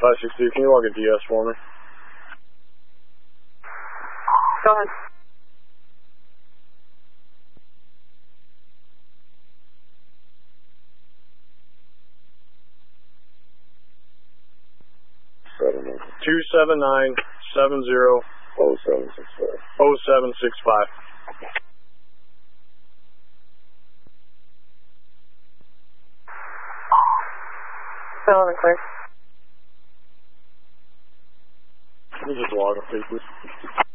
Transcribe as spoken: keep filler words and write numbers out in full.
five six two, can you log a D S for me? Go ahead. two seven nine seven zero oh seven six five. oh seven six five. Still in the clear. Can you just log a please?